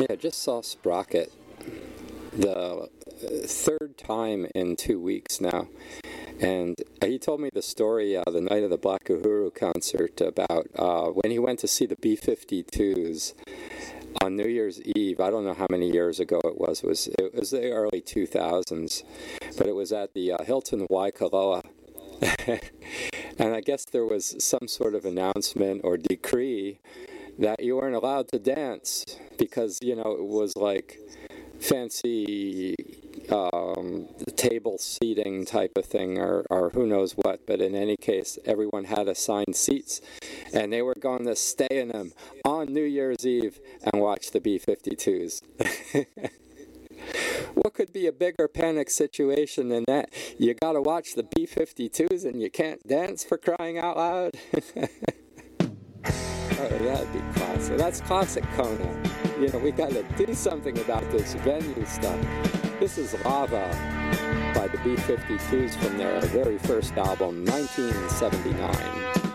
Yeah, I just saw Sprocket the third time in 2 weeks now. And he told me the story the night of the Black Uhuru concert about when he went to see the B-52s on New Year's Eve. I don't know how many years ago it was. It was the early 2000s, but it was at the Hilton Waikoloa. And I guess there was some sort of announcement or decree that you weren't allowed to dance because, you know, it was like fancy table seating type of thing or who knows what. But in any case, everyone had assigned seats and they were going to stay in them on New Year's Eve and watch the B-52s. What could be a bigger panic situation than that? You got to watch the B-52s and you can't dance, for crying out loud. Oh, that'd be classic. That's classic Kona. You know, we got to do something about this venue stuff. This is Lava by the B-52s from their very first album, 1979.